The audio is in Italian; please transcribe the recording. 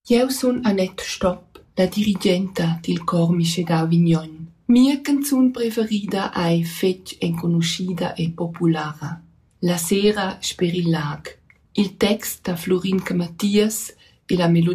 Jeu sun Annette Stopp, la dirigenta dil cor Mischegau Vignon. Mia canzun preferida ai fetg enconoscida e populara. La sera sper il lag. Il text da Florin Mattias e la melodia